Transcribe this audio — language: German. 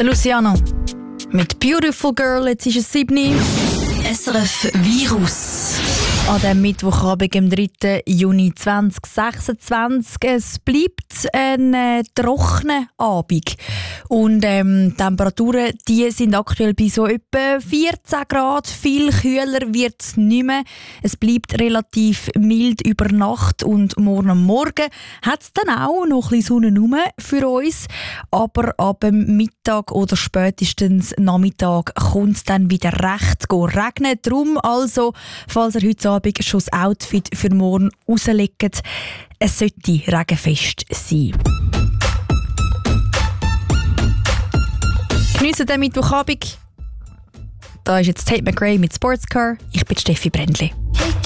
Der Luciano mit Beautiful Girl, jetzt ist es 7. SRF Virus. An dem Mittwochabend, am 3. Juni 2026. Es bleibt ein trockener Abend. Und Temperaturen die sind aktuell bei so etwa 14 Grad. Viel kühler wird es nicht mehr. Es bleibt relativ mild über Nacht und morgen am Morgen hat es dann auch noch ein bisschen Sonne rum für uns. Aber ab dem Mittag oder spätestens Nachmittag kommt es dann wieder recht regnen. Darum also, falls ihr heute Abend schon das Outfit für morgen rauslegt, es sollte regenfest sein. Geniessen den Mittwochabend. Da ist jetzt Tate McRae mit Sportscar. Ich bin Steffi Brändli.